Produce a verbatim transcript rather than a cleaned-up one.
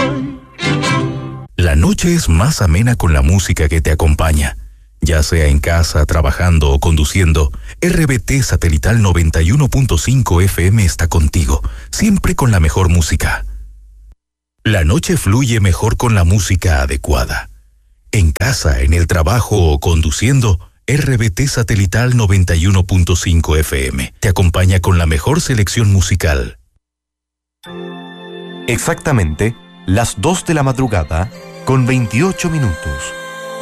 La noche es más amena con la música que te acompaña. Ya sea en casa, trabajando o conduciendo, R B T Satelital noventa y uno punto cinco F M está contigo, siempre con la mejor música. La noche fluye mejor con la música adecuada. En casa, en el trabajo o conduciendo, R B T Satelital noventa y uno punto cinco F M te acompaña con la mejor selección musical. Exactamente las dos de la madrugada con veintiocho minutos.